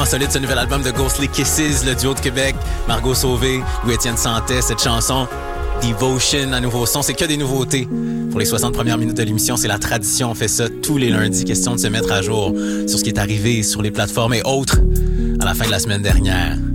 vraiment solide ce nouvel album de Ghostly Kisses, le duo de Québec, Margot Sauvé, Louis-Étienne Santet, cette chanson Devotion, un nouveau son, c'est que des nouveautés. Pour les 60 premières minutes de l'émission, c'est la tradition, on fait ça tous les lundis, question de se mettre à jour sur ce qui est arrivé sur les plateformes et autres à la fin de la semaine dernière.